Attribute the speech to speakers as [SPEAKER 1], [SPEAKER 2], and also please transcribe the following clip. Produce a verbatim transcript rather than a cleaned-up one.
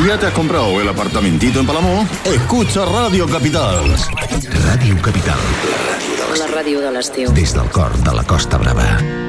[SPEAKER 1] ¿Ya te has comprado el apartamentito en Palamó? Escucha Radio Capital.
[SPEAKER 2] Ràdio Capital.
[SPEAKER 3] La ràdio de l'estiu.
[SPEAKER 2] Des del cor de la Costa Brava.